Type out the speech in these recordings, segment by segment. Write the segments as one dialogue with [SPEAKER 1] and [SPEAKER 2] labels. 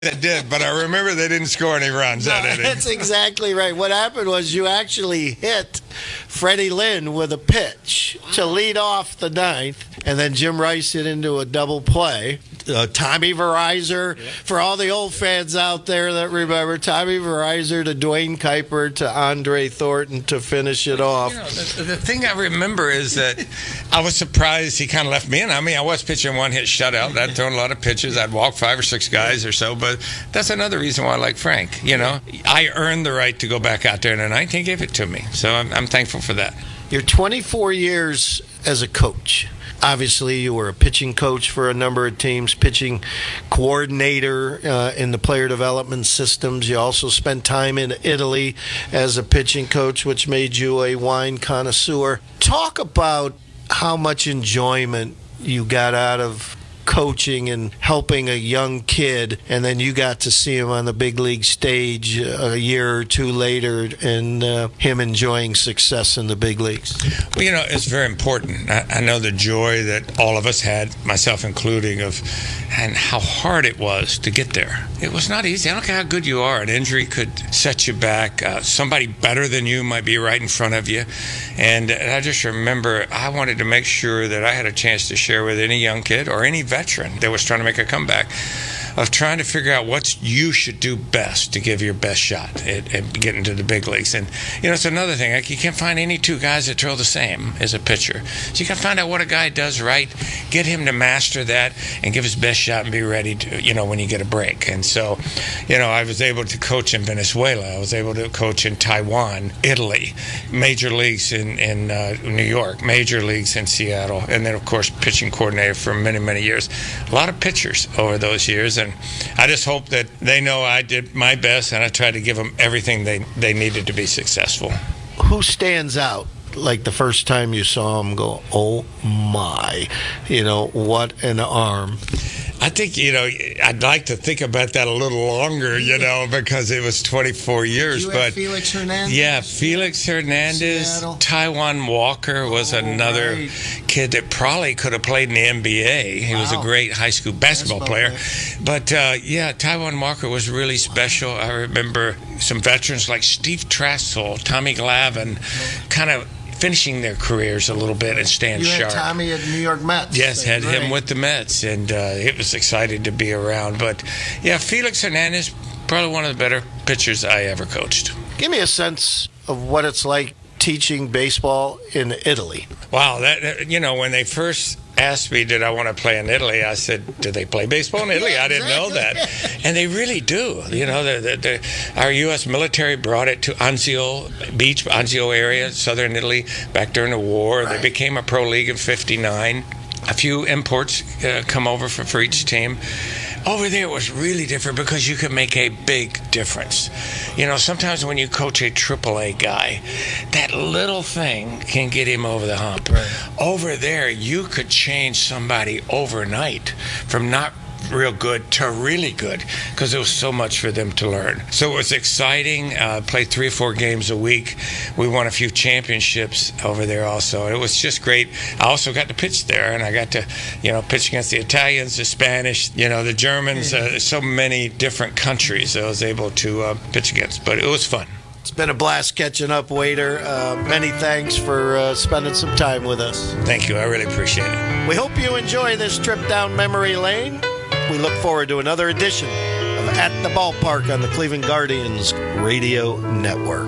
[SPEAKER 1] It did, but I remember they didn't score any runs that inning.
[SPEAKER 2] That's exactly right. What happened was you actually hit Freddie Lynn with a pitch to lead off the ninth, and then Jim Rice hit into a double play. Tommy Verizor, for all the old fans out there that remember, Tommy Verizor to Dwayne Kuiper to Andre Thornton to finish it off.
[SPEAKER 1] You know, the thing I remember is that I was surprised he kind of left me in. I mean, I was pitching one-hit shutout. I'd thrown a lot of pitches. I'd walk 5 or 6 guys or so, but that's another reason why I like Frank. You know, I earned the right to go back out there in the ninth. He gave it to me, so I'm thankful for that.
[SPEAKER 2] You're 24 years as a coach. Obviously, you were a pitching coach for a number of teams, pitching coordinator in the player development systems. You also spent time in Italy as a pitching coach, which made you a wine connoisseur. Talk about how much enjoyment you got out of coaching and helping a young kid, and then you got to see him on the big league stage a year or two later, and him enjoying success in the big leagues.
[SPEAKER 1] Well, you know, it's very important. I know the joy that all of us had, myself including, and how hard it was to get there. It was not easy. I don't care how good you are. An injury could set you back. Somebody better than you might be right in front of you. And I just remember I wanted to make sure that I had a chance to share with any young kid or any veteran that was trying to make a comeback, of trying to figure out what you should do best to give your best shot at getting to the big leagues. And, you know, it's another thing. Like, you can't find any 2 guys that throw the same as a pitcher. So you got to find out what a guy does right, get him to master that, and give his best shot and be ready to, you know, when you get a break. And so, you know, I was able to coach in Venezuela. I was able to coach in Taiwan, Italy, major leagues in New York, major leagues in Seattle, and then, of course, pitching coordinator for many, many years. A lot of pitchers over those years. And I just hope that they know I did my best, and I tried to give them everything they needed to be successful.
[SPEAKER 2] Who stands out? Like the first time you saw him go, oh my, you know, what an arm.
[SPEAKER 1] I think, you know, I'd like to think about that a little longer, you know, because it was 24 years.
[SPEAKER 2] Did you have Felix Hernandez?
[SPEAKER 1] Yeah, Felix Hernandez.
[SPEAKER 2] Seattle.
[SPEAKER 1] Taiwan Walker was another kid that probably could have played in the NBA. He was a great high school basketball player. But, yeah, Taiwan Walker was really special. I remember some veterans like Steve Trassel, Tommy Glavine, kind of finishing their careers a little bit and staying sharp.
[SPEAKER 2] You had Tommy at New York Mets.
[SPEAKER 1] Yes, had him with the Mets, and it was exciting to be around. But, yeah, Felix Hernandez, probably one of the better pitchers I ever coached.
[SPEAKER 2] Give me a sense of what it's like teaching baseball in Italy.
[SPEAKER 1] Wow, that, you know, when they first asked me, did I want to play in Italy, I said, do they play baseball in Italy?
[SPEAKER 2] Yeah,
[SPEAKER 1] I didn't know that. And they really do. You know, our U.S. military brought it to Anzio Beach, Anzio area, southern Italy, back during the war. They became a pro league in 59. A few imports come over for each team. Over there it was really different because you could make a big difference. You know, sometimes when you coach a AAA guy, that little thing can get him over the hump. Right. Over there, you could change somebody overnight from not real good to really good because there was so much for them to learn. So it was exciting. Played 3 or 4 games a week. We won a few championships over there also. It was just great. I also got to pitch there, and I got to, you know, pitch against the Italians, the Spanish, you know, the Germans, so many different countries I was able to pitch against. But it was fun.
[SPEAKER 2] It's been a blast catching up, Waiter. Many thanks for spending some time with us.
[SPEAKER 1] Thank you. I really appreciate it.
[SPEAKER 2] We hope you enjoy this trip down memory lane. We look forward to another edition of At the Ballpark on the Cleveland Guardians Radio Network.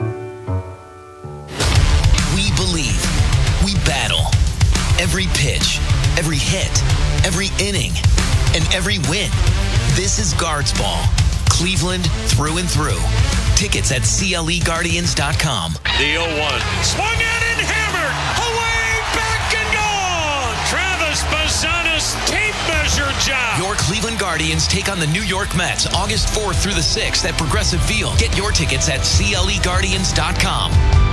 [SPEAKER 3] We believe. We battle. Every pitch, every hit, every inning, and every win. This is Guards Ball. Cleveland through and through. Tickets at CLEGuardians.com.
[SPEAKER 4] The 0-1. Swung at and hammered. Away, back and gone. Travis Bazanis tape measure job.
[SPEAKER 3] Your Cleveland Guardians take on the New York Mets August 4th through the 6th at Progressive Field. Get your tickets at CLEGuardians.com.